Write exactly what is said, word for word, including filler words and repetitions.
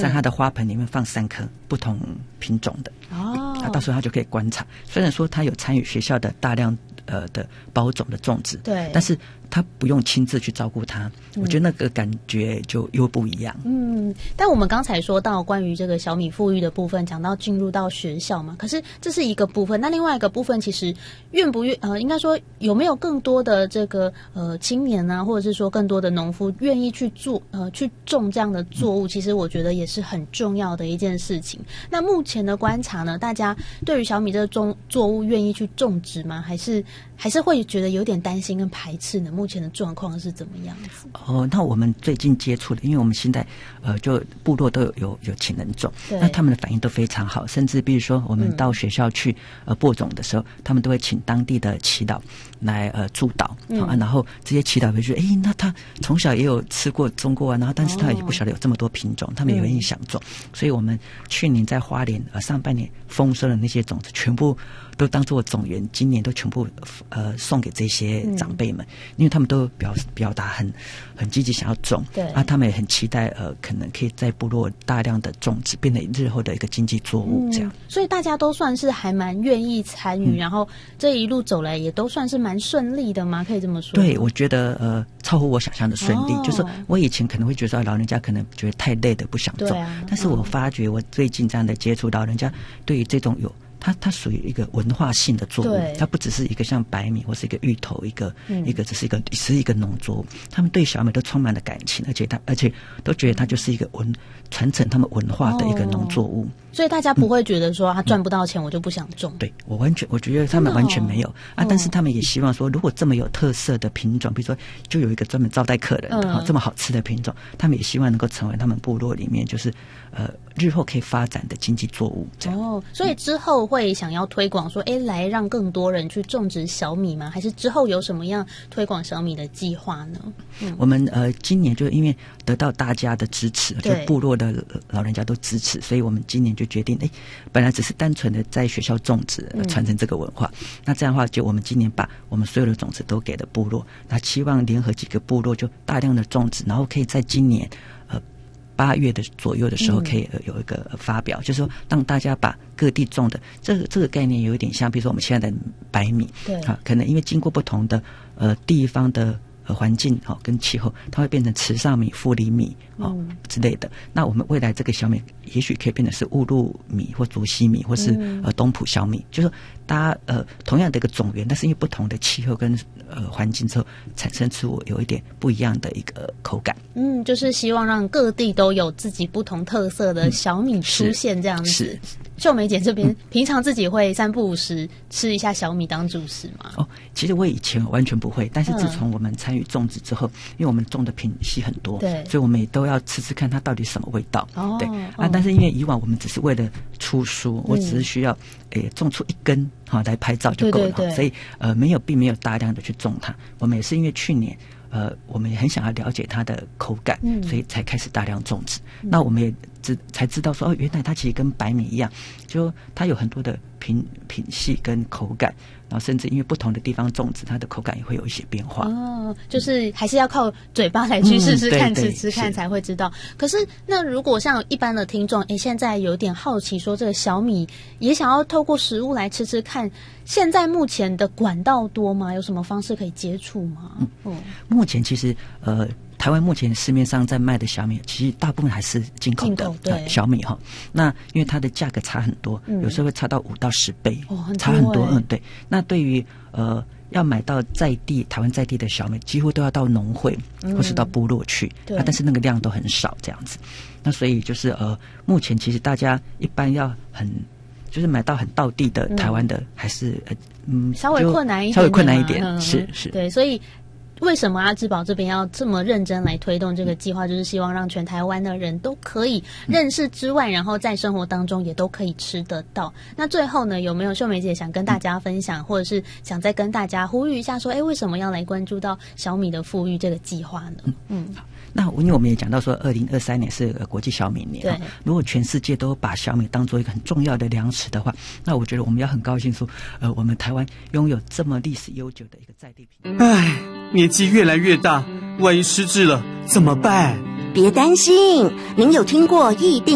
在它的花盆里面放三颗不同品种的哦，那到时候他就可以观察。虽然说他有参与学校的大量呃的包种的种植，对，但是他不用亲自去照顾它，嗯，我觉得那个感觉就又不一样。 嗯，但我们刚才说到关于这个小米富裕的部分，讲到进入到学校嘛，可是这是一个部分，那另外一个部分其实愿不愿呃，应该说有没有更多的这个呃青年啊，或者是说更多的农夫愿意去做呃去种这样的作物，嗯，其实我觉得也是很重要的一件事情。那目前的观察呢，大家对于小米这个种作物愿意去种植吗？还是还是会觉得有点担心跟排斥呢？目前的状况是怎么样子？ 哦，那我们最近接触的，因为我们现在呃，就部落都有有有请人种，那他们的反应都非常好，甚至比如说我们到学校去，嗯，呃播种的时候，他们都会请当地的祈祷来呃助导，嗯啊，然后这些祈祷会觉得，哎，那他从小也有吃过种过啊，然后但是他也不晓得有这么多品种，哦，他们也愿意想种，嗯，所以我们去年在花莲呃上半年丰收的那些种子，全部都当作种源，今年都全部呃送给这些长辈们，嗯，因为他们都表表达很很积极想要种，对啊，他们也很期待呃可能可以在部落大量的种植，变成日后的一个经济作物这样，嗯， 所以大家都算是还蛮愿意参与，嗯，然后这一路走来也都算是蛮顺利的吗？可以这么说？ 对，我觉得呃超乎我想象的顺利，哦，就是我以前可能会觉得老人家可能觉得太累的不想种，啊，但是我发觉我最近这样的接触到人家对于这种有它它属于一个文化性的作物，它不只是一个像白米或是一个芋头，一个、嗯、一个只是一个只是一个农作物，他们对小米都充满了感情，而且它而且都觉得它就是一个文传承他们文化的一个农作物，哦， 所以大家不会觉得说他赚不到钱，我就不想种。 嗯、对我完全我觉得他们完全没有、哦、啊，但是他们也希望说，如果这么有特色的品种，比如说就有一个专门招待客人的、嗯哦、这么好吃的品种，他们也希望能够成为他们部落里面就是呃日后可以发展的经济作物这样。 哦，所以之后会想要推广说，哎，来让更多人去种植小米吗？还是之后有什么样推广小米的计划呢？ 嗯、我们呃今年就因为得到大家的支持，就部落的老人家都支持，所以我们今年就决定，哎，本来只是单纯的在学校种植、呃、传承这个文化、嗯，那这样的话，就我们今年把我们所有的种子都给了部落，那期望联合几个部落就大量的种植，然后可以在今年呃。八月的左右的时候，可以有一个发表，嗯、就是说让大家把各地种的这个这个概念有一点像，比如说我们现在的白米，对啊，可能因为经过不同的呃地方的呃环境哦跟气候，它会变成池上米、富里米哦、嗯、之类的。那我们未来这个小米也许可以变成是乌鲁米或竹溪米，或是、嗯、呃东埔小米，就是说大家呃同样的一个种源，但是因为不同的气候跟呃环境之后，产生出有一点不一样的一个口感。 嗯，就是希望让各地都有自己不同特色的小米出现这样子。嗯、是秀梅姐这边、嗯、平常自己会三不五时吃一下小米当主食吗？ 哦，其实我以前完全不会，但是自从我们参与种植之后，嗯、因为我们种的品系很多，对，所以我们也都要吃吃看它到底什么味道。哦，对啊、哦，但是因为以往我们只是为了出书，我只是需要诶种出一根哈、哦、来拍照就够了，对对对，所以呃没有并没有大量的去种它。我们也是因为去年。呃，我们也很想要了解它的口感，嗯、所以才开始大量种植。嗯、那我们也知才知道说，哦，原来它其实跟白米一样，就它有很多的品品系跟口感，然后甚至因为不同的地方种植，它的口感也会有一些变化。 哦，就是还是要靠嘴巴来去试试看、嗯、吃吃看才会知道。可是那如果像一般的听众，哎，现在有点好奇，说这个小米也想要透过食物来吃吃看。现在目前的管道多吗？有什么方式可以接触吗？嗯，嗯目前其实呃，台湾目前市面上在卖的小米，其实大部分还是进口的对、 呃、小米哈。那因为它的价格差很多，嗯、有时候会差到五到十倍， 哦，很多差很多。嗯，对。那对于呃要买到在地台湾在地的小米，几乎都要到农会或是到部落去，嗯啊、但是那个量都很少这样子。那所以就是呃，目前其实大家一般要很。就是买到很道地的台湾的、嗯，还是呃嗯稍微困难一点， 稍微困难一点， 嗯、 是是， 对，所以为什么阿芝宝这边要这么认真来推动这个计划，就是希望让全台湾的人都可以认识之外，嗯、然后在生活当中也都可以吃得到。那最后呢，有没有秀梅姐想跟大家分享，嗯、或者是想再跟大家呼吁一下，说，哎，为什么要来关注到小米的富裕这个计划呢？嗯。嗯那因为我们也讲到说，二零二三年是国际小米年。对，如果全世界都把小米当做一个很重要的粮食的话，那我觉得我们要很高兴说，呃，我们台湾拥有这么历史悠久的一个在地品。 唉，年纪越来越大，万一失智了怎么办？ 别担心，您有听过疫病